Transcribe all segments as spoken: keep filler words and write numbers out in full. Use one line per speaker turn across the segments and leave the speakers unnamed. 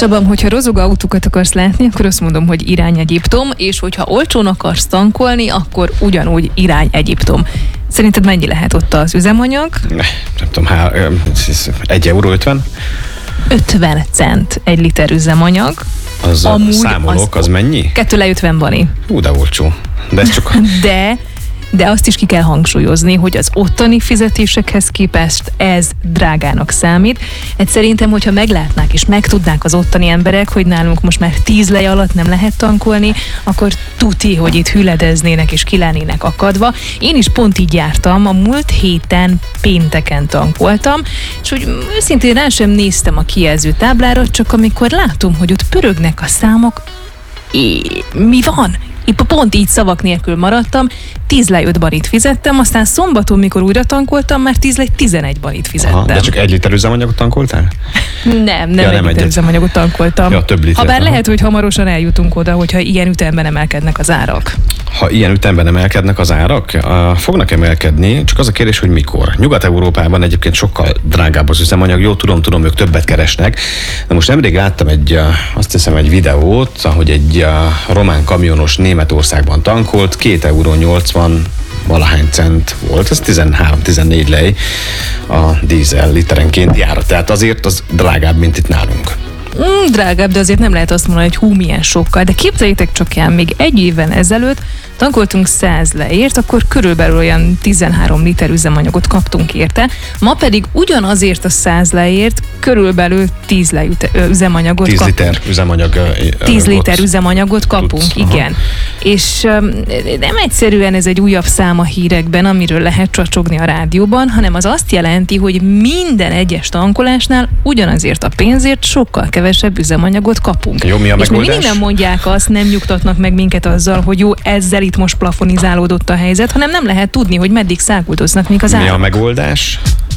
Csabam, hogyha rozog autókat akarsz látni, akkor azt mondom, hogy irány Egyiptom, és hogyha olcsón akarsz tankolni, akkor ugyanúgy irány Egyiptom. Szerinted mennyi lehet ott az üzemanyag?
Ne, nem tudom, há, egy euró ötven?
ötven cent egy liter üzemanyag.
Az számolok, az, az mennyi?
kettő lej ötven bani.
Hú, de olcsó. De ez csak...
de... De azt is ki kell hangsúlyozni, hogy az ottani fizetésekhez képest ez drágának számít. Hát szerintem, hogyha meglátnák és megtudnák az ottani emberek, hogy nálunk most már tíz lej alatt nem lehet tankolni, akkor tuti, hogy itt hüledeznének és ki lennének akadva. Én is pont így jártam, a múlt héten pénteken tankoltam, és úgy őszintén rá sem néztem a kijelző táblára, csak amikor látom, hogy ott pörögnek a számok, é, mi van? Én pont így szavak nélkül maradtam, tíz lej öt banit fizettem, aztán szombaton, mikor újra tankoltam, már tíz lej tizenegy banit fizettem. Aha,
de csak egy liter üzemanyagot tankoltál?
Nem, nem ja, egy nem liter üzemanyagot tankoltam.
Ja, több
Habár aha. lehet, hogy hamarosan eljutunk oda, hogyha ilyen ütemben emelkednek az árak.
Ha ilyen ütemben emelkednek az árak, fognak emelkedni, csak az a kérdés, hogy mikor. Nyugat-Európában egyébként sokkal drágább az üzemanyag, jó, tudom, tudom, ők többet keresnek, de most nemrég láttam egy, azt hiszem, egy videót, ahogy egy román kamionos Németországban tankolt, két euró nyolcvan valahány cent volt, ez tizenhárom-tizennégy lej a dízel literenként járat, tehát azért az drágább, mint itt nálunk.
Mm, drágább, de azért nem lehet azt mondani, hogy hú, milyen sokkal. De képzeljétek csak el, még egy évvel ezelőtt tankoltunk száz lejért, akkor körülbelül olyan tizenhárom liter üzemanyagot kaptunk érte. Ma pedig ugyanazért a száz lejért körülbelül tíz lej üzemanyagot
tíz
kapunk.
tíz liter üzemanyag.
tíz liter üzemanyagot kapunk, tudsz, igen. Aha. És um, nem egyszerűen ez egy újabb szám a hírekben, amiről lehet csacsogni a rádióban, hanem az azt jelenti, hogy minden egyes tankolásnál ugyanazért a pénzért sokkal kevesebb üzemanyagot kapunk.
Jó, mi a
és
megoldás?
még mindig nem mondják azt, nem nyugtatnak meg minket azzal, hogy jó, ezzel itt most plafonizálódott a helyzet, hanem nem lehet tudni, hogy meddig száguldoznak még az árak.
Mi a megoldás?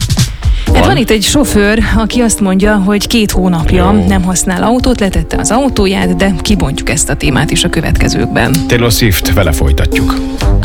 Van. Hát van itt egy sofőr, aki azt mondja, hogy két hónapja Jó. nem használ autót, letette az autóját, de kibontjuk ezt a témát is a következőkben.
Taylor Swift, vele folytatjuk.